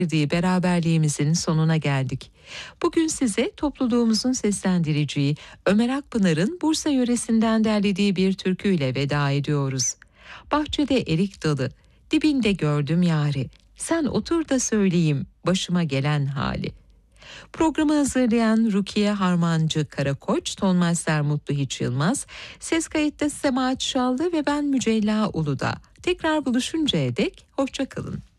beraberliğimizin sonuna geldik. Bugün size topluluğumuzun seslendireceği Ömer Akpınar'ın Bursa yöresinden derlediği bir türküyle veda ediyoruz. Bahçede erik dalı, dibinde gördüm yâri, sen otur da söyleyeyim başıma gelen hali. Programı hazırlayan Rukiye Harmancı Karakoç, tonmaster Mutlu Hiç Yılmaz, ses kayıtta Semahat Şallı ve ben Mücella Uludağ. Tekrar buluşuncaya dek hoşça kalın.